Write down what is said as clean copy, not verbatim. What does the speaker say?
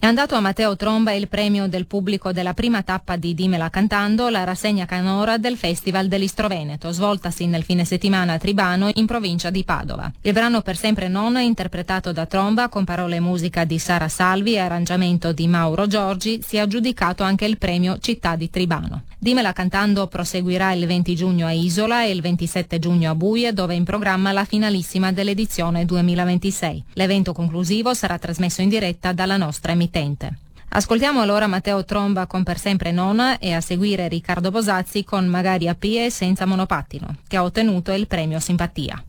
Andato a Matteo Tromba il premio del pubblico della prima tappa di Dimmela Cantando, la rassegna canora del Festival dell'Istro-Veneto, svoltasi nel fine settimana a Tribano, in provincia di Padova. Il brano Per sempre non, interpretato da Tromba con parole e musica di Sara Salvi e arrangiamento di Mauro Giorgi, si è aggiudicato anche il premio Città di Tribano. Dimmela Cantando proseguirà il 20 giugno a Isola e il 27 giugno a Buie, dove è in programma la finalissima dell'edizione 2026. L'evento conclusivo sarà trasmesso in diretta dalla nostra emittente. Ascoltiamo allora Matteo Tromba con Per sempre non e a seguire Riccardo Bosazzi con Magari a Pie senza monopattino, che ha ottenuto il premio Simpatia.